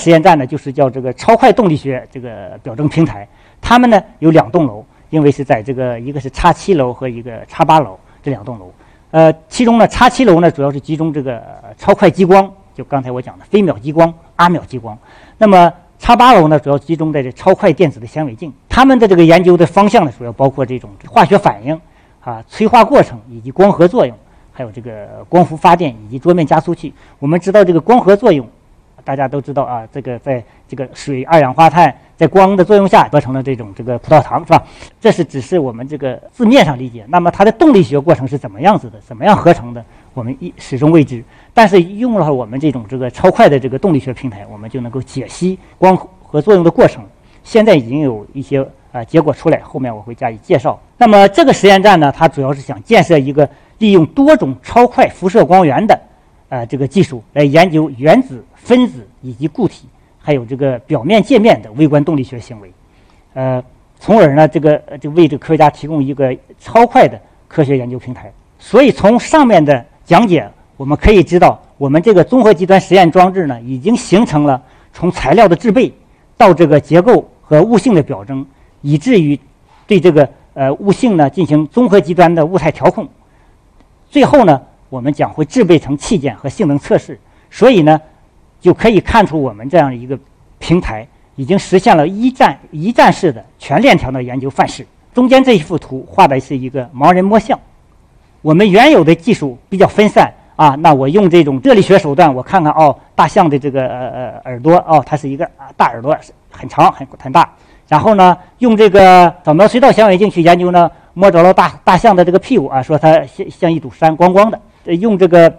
实验站呢，就是叫这个超快动力学这个表征平台，他们呢有2栋楼，因为是在这个一个是X7楼和一个X8楼这2栋楼。其中呢X7楼呢主要是集中这个超快激光，就刚才我讲的飞秒激光、阿秒激光。那么X8楼呢主要集中在这超快电子的显微镜。他们的这个研究的方向呢，主要包括这种化学反应啊、催化过程以及光合作用，还有这个光伏发电以及桌面加速器。我们知道这个光合作用，大家都知道啊，这个在这个水、二氧化碳在光的作用下合成了这种这个葡萄糖，是吧？这是只是我们这个字面上理解。那么它的动力学过程是怎么样子的，怎么样合成的，我们始终未知。但是用了我们这种这个超快的这个动力学平台，我们就能够解析光合作用的过程。现在已经有一些结果出来，后面我会加以介绍。那么这个实验站呢，它主要是想建设一个利用多种超快辐射光源的这个技术来研究原子、分子以及固体，还有这个表面界面的微观动力学行为，从而呢就为这个科学家提供一个超快的科学研究平台。所以从上面的讲解，我们可以知道，我们这个综合极端实验装置呢，已经形成了从材料的制备到这个结构和物性的表征，以至于对这个物性呢进行综合极端的物态调控。最后呢，我们将会制备成器件和性能测试。所以呢，就可以看出我们这样一个平台已经实现了一站式的全链条的研究范式。中间这一幅图画的是一个盲人摸象。我们原有的技术比较分散啊，那我用这种热力学手段，我看看大象的这个耳朵它是一个大耳朵，很长很大。然后呢，用这个扫描隧道显微镜去研究呢，摸着了大象的这个屁股啊，说它像一堵山，光光的。用这个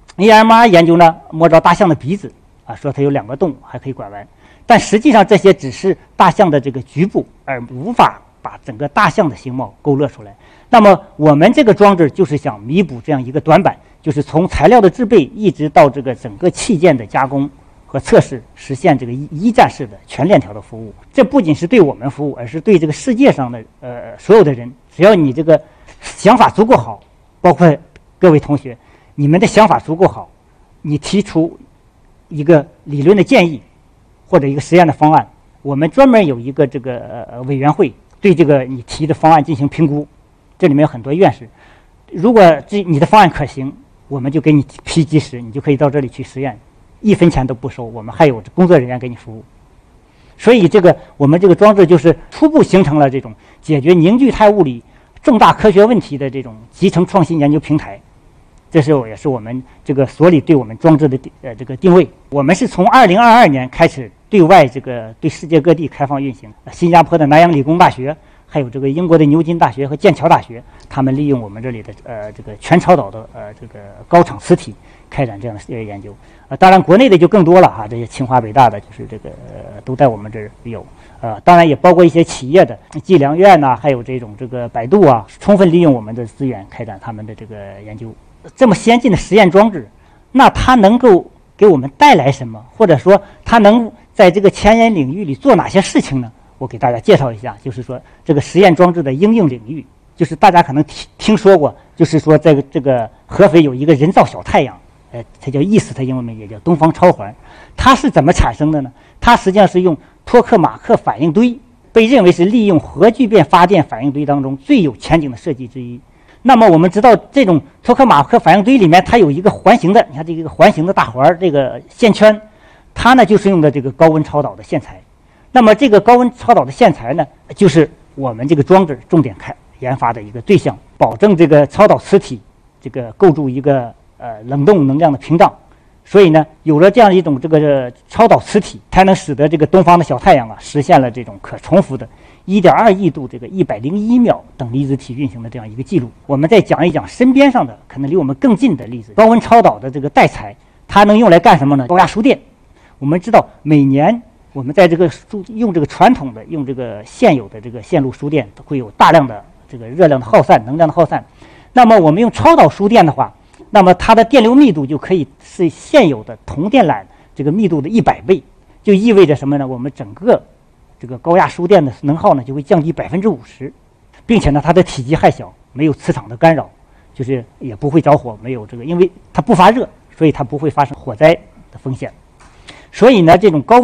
AMR 研究呢，摸着大象的鼻子啊，说它有2个洞，还可以拐弯。但实际上这些只是大象的这个局部，而无法把整个大象的形貌勾勒出来。那么我们这个装置就是想弥补这样一个短板，就是从材料的制备一直到这个整个器件的加工和测试，实现这个一站式的全链条的服务。这不仅是对我们服务，而是对这个世界上的所有的人。只要你这个想法足够好，包括各位同学，你们的想法足够好，你提出一个理论的建议或者一个实验的方案，我们专门有一个这个委员会对这个你提的方案进行评估。这里面有很多院士，如果你的方案可行，我们就给你批基石，你就可以到这里去实验，1分钱都不收，我们还有工作人员给你服务。所以我们这个装置就是初步形成了这种解决凝聚态物理重大科学问题的这种集成创新研究平台。这也是我们这个所里对我们装置的这个定位。我们是从2022年开始对外对世界各地开放运行，新加坡的南洋理工大学，还有这个英国的牛津大学和剑桥大学，他们利用我们这里的这个全超导的这个高场磁体开展这样的研究。当然国内的就更多了哈，这些清华北大的就是这个都在我们这儿有。当然也包括一些企业的计量院呐，还有这个百度啊，充分利用我们的资源开展他们的这个研究。这么先进的实验装置，那它能够给我们带来什么，或者说它能在这个前沿领域里做哪些事情呢？我给大家介绍一下，就是说这个实验装置的应用领域，就是大家可能听说过，就是说在这个合肥有一个人造小太阳，它叫 EAST， 它英文名也叫东方超环。它是怎么产生的呢？它实际上是用托克马克反应堆，被认为是利用核聚变发电反应堆当中最有前景的设计之一。那么我们知道，这种托克马克反应堆里面它有一个环形的，你看这个环形的大环，这个线圈，它呢就是用的这个高温超导的线材。那么这个高温超导的线材呢，就是我们这个装置重点研发的一个对象，保证这个超导磁体这个构筑一个冷冻能量的屏障。所以呢，有了这样一种这个超导磁体，才能使得这个东方的小太阳实现了这种可重复的1.2亿度这个101秒等离子体运行的这样一个记录。我们再讲一讲身边上的可能离我们更近的例子，高温超导的这个带材，它能用来干什么呢？高压输电。我们知道每年我们在用这个传统的用这个现有的这个线路输电，会有大量的这个热量的耗散、能量的耗散。那么我们用超导输电的话，那么它的电流密度就可以是现有的铜电缆这个密度的100倍，就意味着什么呢？我们整个这个高压输电的能耗呢就会降低50%，并且呢它的体积还小，没有磁场的干扰，就是也不会着火，没有这个，因为它不发热，所以它不会发生火灾的风险。所以呢，这种高温